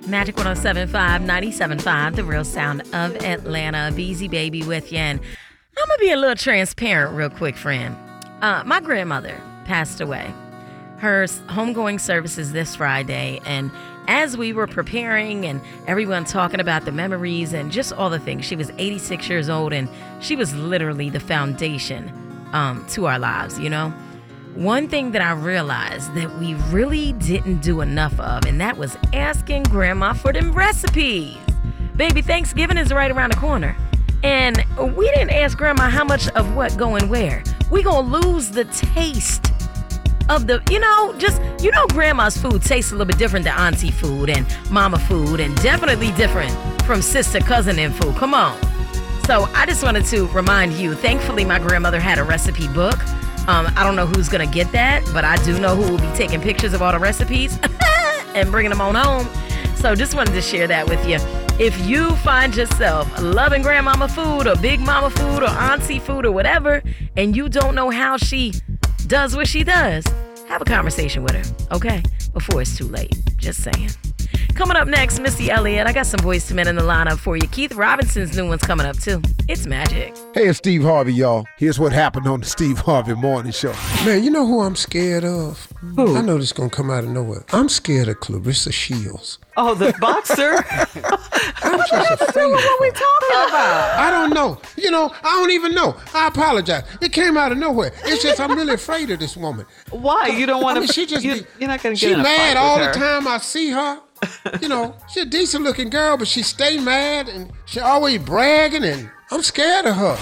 Magic 1075, 97.5, the real sound of Atlanta. Beezy Baby with you. And I'm going to be a little transparent real quick, friend. My grandmother passed away. Her homegoing service is this Friday. And as we were preparing and everyone talking about the memories and just all the things, she was 86 years old and she was literally the foundation to our lives, you know? One thing that I realized that we really didn't do enough of, and that was asking Grandma for them recipes. Baby, Thanksgiving is right around the corner. And we didn't ask Grandma how much of what going where. We gonna lose the taste of the, Grandma's food tastes a little bit different than auntie food and mama food, and definitely different from sister, cousin, and food. Come on. So I just wanted to remind you, thankfully my grandmother had a recipe book. I don't know who's going to get that, but I do know who will be taking pictures of all the recipes and bringing them on home. So just wanted to share that with you. If you find yourself loving grandmama food or big mama food or auntie food or whatever, and you don't know how she does what she does, have a conversation with her, okay? Before it's too late. Just saying. Coming up next, Missy Elliott. I got some Boyz II Men in the lineup for you. Keith Robinson's new one's coming up, too. It's Magic. Hey, it's Steve Harvey, y'all. Here's what happened on the Steve Harvey Morning Show. Man, you know who I'm scared of? Who? I know this is going to come out of nowhere. I'm scared of Clarissa Shields. Oh, the boxer? I'm just afraid of What are we her. talking about? I don't know. I don't even know. I apologize. It came out of nowhere. It's just I'm really afraid of this woman. Why? You don't want to... she just you're not going to get she in a mad fight all with her. the time I see her. She's a decent looking girl, but she stay mad and she always bragging, and I'm scared of her.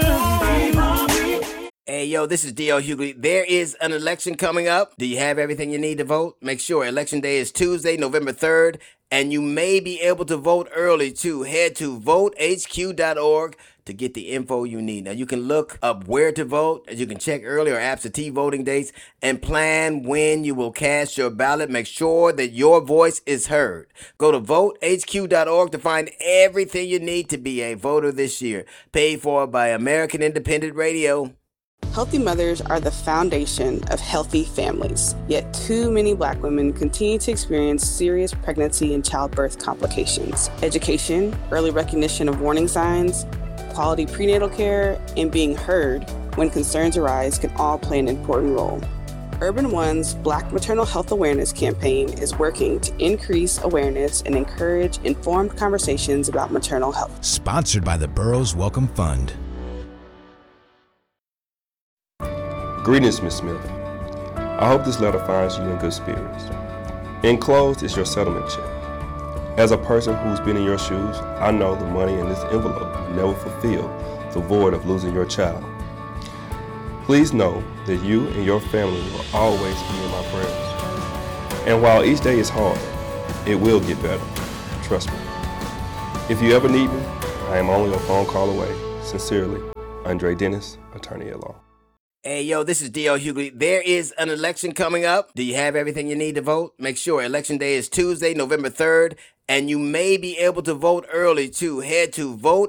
Hey, yo, this is D.L. Hughley. There is an election coming up. Do you have everything you need to vote? Make sure Election Day is Tuesday, November 3rd, and you may be able to vote early, too. Head to votehq.org to get the info you need. Now, you can look up where to vote, as you can check early or absentee voting dates, and plan when you will cast your ballot. Make sure that your voice is heard. Go to votehq.org to find everything you need to be a voter this year. Paid for by American Independent Radio. Healthy mothers are the foundation of healthy families. Yet too many Black women continue to experience serious pregnancy and childbirth complications. Education, early recognition of warning signs, quality prenatal care, and being heard when concerns arise can all play an important role. Urban One's Black Maternal Health Awareness campaign is working to increase awareness and encourage informed conversations about maternal health. Sponsored by the Burroughs Welcome Fund. Greetings, Miss Smith. I hope this letter finds you in good spirits. Enclosed is your settlement check. As a person who's been in your shoes, I know the money in this envelope will never fulfill the void of losing your child. Please know that you and your family will always be in my prayers. And while each day is hard, it will get better. Trust me. If you ever need me, I am only a phone call away. Sincerely, Andre Dennis, Attorney at Law. Hey, yo, this is D.L. Hughley. There is an election coming up. Do you have everything you need to vote? Make sure Election Day is Tuesday, November 3rd, and you may be able to vote early, too. Head to vote